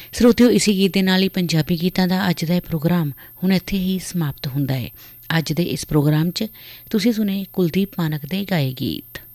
ਸਰੋਤਿਓ, ਇਸੀ ਗੀਤ ਦੇ ਨਾਲ ਹੀ ਪੰਜਾਬੀ ਗੀਤਾਂ ਦਾ ਅੱਜ ਦਾ ਇਹ ਪ੍ਰੋਗਰਾਮ ਹੁਣ ਇੱਥੇ ਹੀ ਸਮਾਪਤ ਹੁੰਦਾ ਹੈ। ਅੱਜ ਦੇ ਇਸ ਪ੍ਰੋਗਰਾਮ 'ਚ ਤੁਸੀਂ ਸੁਣੇ ਕੁਲਦੀਪ ਮਾਨਕ ਦੇ ਗਾਏ ਗੀਤ।